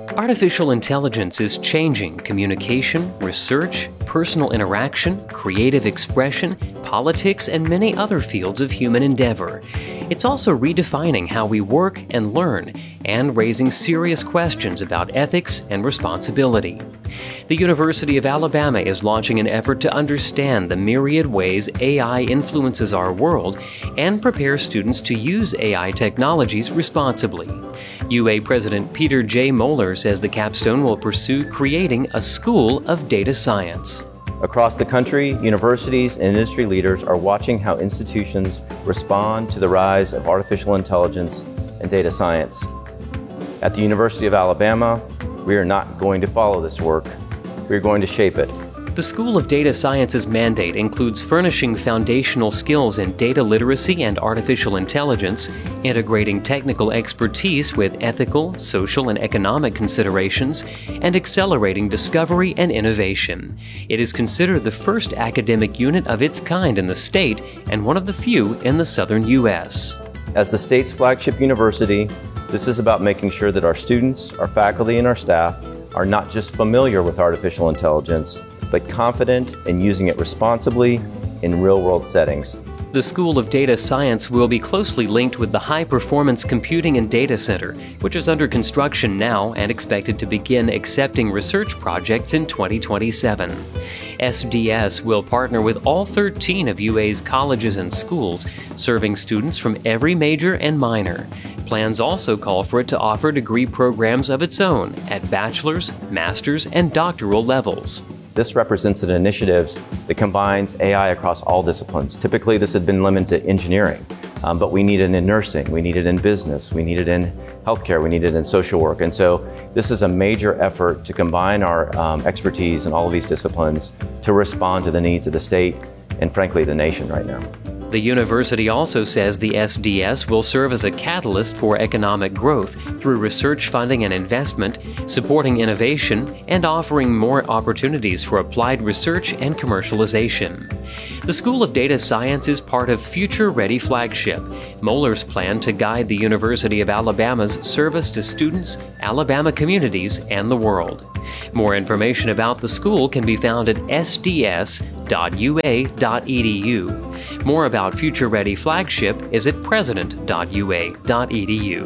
Artificial intelligence is changing communication, research, personal interaction, creative expression, politics, and many other fields of human endeavor. It's also redefining how we work and learn, and raising serious questions about ethics and responsibility. The University of Alabama is launching an effort to understand the myriad ways AI influences our world and prepare students to use AI technologies responsibly. UA President Peter J. Moeller says the capstone will pursue creating a school of data science. Across the country, universities and industry leaders are watching how institutions respond to the rise of artificial intelligence and data science. At the University of Alabama, we are not going to follow this work. We are going to shape it. The School of Data Science's mandate includes furnishing foundational skills in data literacy and artificial intelligence, integrating technical expertise with ethical, social, and economic considerations, and accelerating discovery and innovation. It is considered the first academic unit of its kind in the state and one of the few in the southern U.S. As the state's flagship university, this is about making sure that our students, our faculty, and our staff are not just familiar with artificial intelligence, but confident in using it responsibly in real-world settings. The School of Data Science will be closely linked with the High Performance Computing and Data Center, which is under construction now and expected to begin accepting research projects in 2027. SDS will partner with all 13 of UA's colleges and schools, serving students from every major and minor. Plans also call for it to offer degree programs of its own at bachelor's, master's, and doctoral levels. This represents an initiative that combines AI across all disciplines. Typically, this had been limited to engineering, but we need it in nursing, we need it in business, we need it in healthcare, we need it in social work. And so this is a major effort to combine our expertise in all of these disciplines to respond to the needs of the state and, frankly, the nation right now. The university also says the SDS will serve as a catalyst for economic growth through research funding and investment, supporting innovation, and offering more opportunities for applied research and commercialization. The School of Data Science is part of Future Ready Flagship, Moeller's plan to guide the University of Alabama's service to students, Alabama communities, and the world. More information about the school can be found at sds.ua.edu. More about Future Ready Flagship is at president.ua.edu.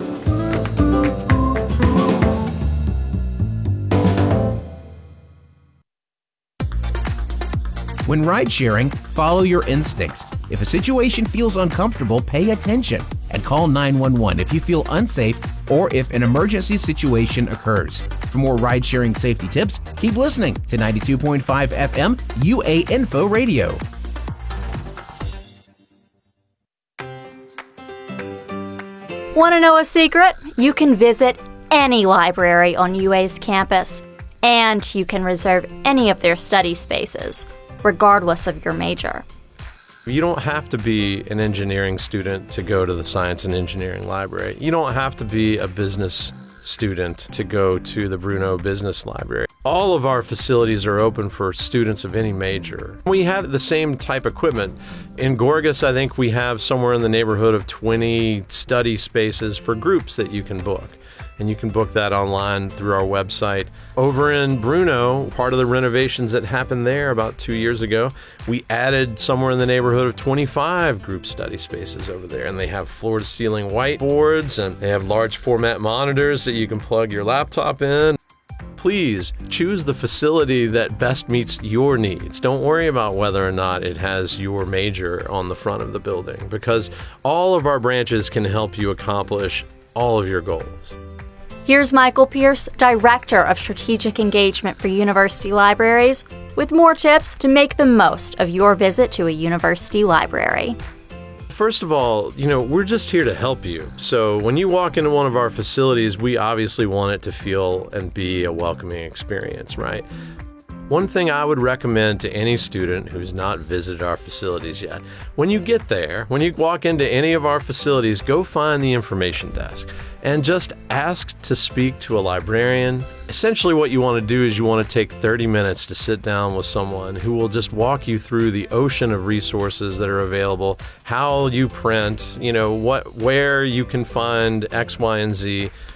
When ride-sharing, follow your instincts. If a situation feels uncomfortable, pay attention and call 911 if you feel unsafe or if an emergency situation occurs. For more ride-sharing safety tips, keep listening to 92.5 FM UA Info Radio. Want to know a secret? You can visit any library on UA's campus, and you can reserve any of their study spaces, regardless of your major. You don't have to be an engineering student to go to the Science and Engineering Library. You don't have to be a business student to go to the Bruno Business Library. All of our facilities are open for students of any major. We have the same type equipment. In Gorgas, I think we have somewhere in the neighborhood of 20 study spaces for groups that you can book. And you can book that online through our website. Over in Bruno, part of the renovations that happened there about 2 years ago, we added somewhere in the neighborhood of 25 group study spaces over there. And they have floor-to-ceiling whiteboards, and they have large format monitors that you can plug your laptop in. Please choose the facility that best meets your needs. Don't worry about whether or not it has your major on the front of the building, because all of our branches can help you accomplish all of your goals. Here's Michael Pierce, Director of Strategic Engagement for University Libraries, with more tips to make the most of your visit to a university library. First of all, we're just here to help you. So when you walk into one of our facilities, we obviously want it to feel and be a welcoming experience, right? One thing I would recommend to any student who's not visited our facilities yet, when you get there, when you walk into any of our facilities, go find the information desk and just ask to speak to a librarian. Essentially what you want to do is you want to take 30 minutes to sit down with someone who will just walk you through the ocean of resources that are available, how you print, where you can find X, Y, and Z,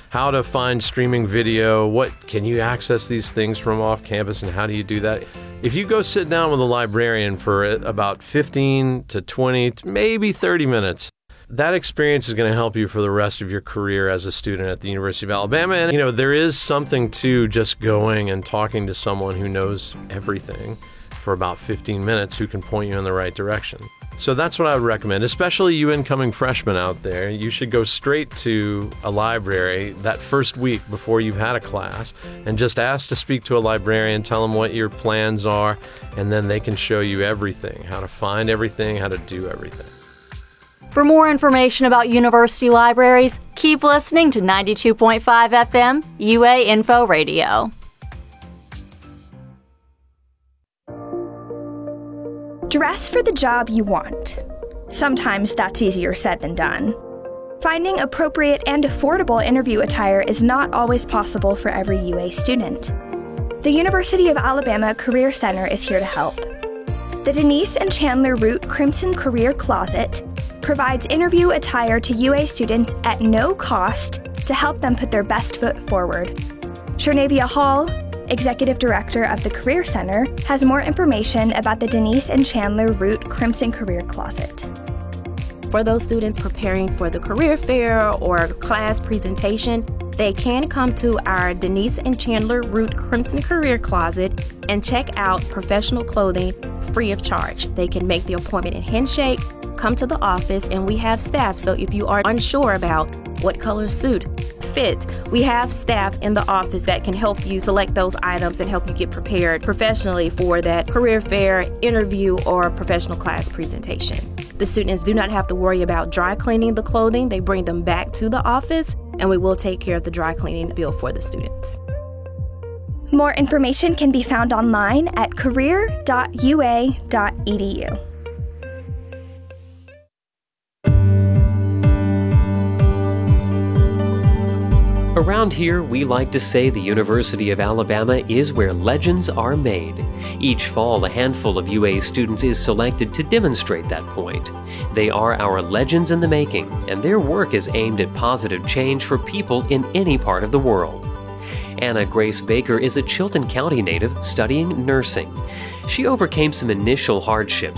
how to find streaming video, what can you access these things from off campus, and how do you do that? If you go sit down with a librarian for about 15 to 20, maybe 30 minutes, that experience is going to help you for the rest of your career as a student at the University of Alabama. And, there is something to just going and talking to someone who knows everything for about 15 minutes who can point you in the right direction. So that's what I would recommend, especially you incoming freshmen out there. You should go straight to a library that first week before you've had a class and just ask to speak to a librarian, tell them what your plans are, and then they can show you everything, how to find everything, how to do everything. For more information about university libraries, keep listening to 92.5 FM UA Info Radio. Dress for the job you want. Sometimes that's easier said than done. Finding appropriate and affordable interview attire is not always possible for every UA student. The University of Alabama Career Center is here to help. The Denise and Chandler Root Crimson Career Closet provides interview attire to UA students at no cost to help them put their best foot forward. Sharnavia Hall, Executive Director of the Career Center, has more information about the Denise and Chandler Root Crimson Career Closet. For those students preparing for the career fair or class presentation, they can come to our Denise and Chandler Root Crimson Career Closet and check out professional clothing free of charge. They can make the appointment in Handshake, come to the office, and we have staff. So if you are unsure about what color suit fit, we have staff in the office that can help you select those items and help you get prepared professionally for that career fair, interview, or professional class presentation. The students do not have to worry about dry cleaning the clothing. They bring them back to the office, and we will take care of the dry cleaning bill for the students. More information can be found online at career.ua.edu. Around here, we like to say the University of Alabama is where legends are made. Each fall, a handful of UA students is selected to demonstrate that point. They are our legends in the making, and their work is aimed at positive change for people in any part of the world. Anna Grace Baker is a Chilton County native studying nursing. She overcame some initial hardships